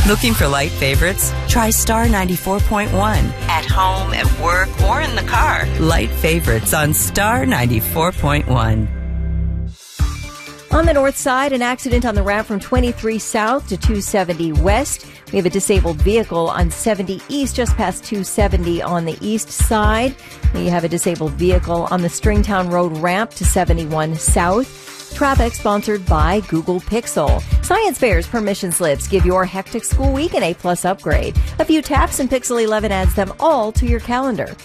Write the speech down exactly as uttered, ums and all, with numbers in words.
Looking for light favorites? Try Star ninety-four point one. At home, at work, or in the car. Light favorites on Star ninety-four point one. On the north side, an accident on the route from twenty-three south to two seventy west. We have a disabled vehicle on seventy east, just past two seventy on the east side. We have a disabled vehicle on the Stringtown Road ramp to seventy-one south. Traffic sponsored by Google Pixel. Science Fair's permission slips give your hectic school week an A-plus upgrade. A few taps and Pixel eleven adds them all to your calendar.